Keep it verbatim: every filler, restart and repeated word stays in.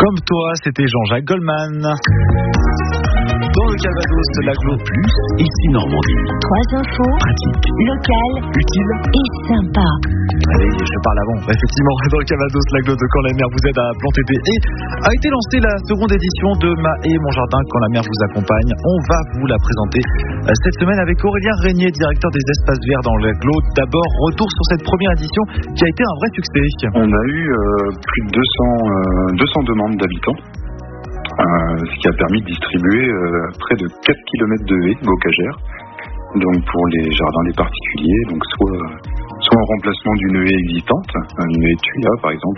Comme toi, c'était Jean-Jacques Goldman. Dans le Calvados, l'agglo plus, ici Normandie. Trois infos, Pratique, locales, utile et sympa. Allez, je parle avant. Effectivement, dans le Calvados, l'agglo de Quand la mer vous aide à planter des haies a été lancée la seconde édition de Ma haie, mon jardin, Quand la mer vous accompagne. On va vous la présenter cette semaine avec Aurélien Régnier, directeur des espaces verts dans l'agglo. D'abord, retour sur cette première édition qui a été un vrai succès. On a eu euh, plus de deux cents, euh, deux cents demandes d'habitants. Euh, ce qui a permis de distribuer euh, près de quatre kilomètres de haies bocagères, donc pour les jardins des particuliers, donc soit, soit en remplacement d'une haie existante, une haie tuya par exemple,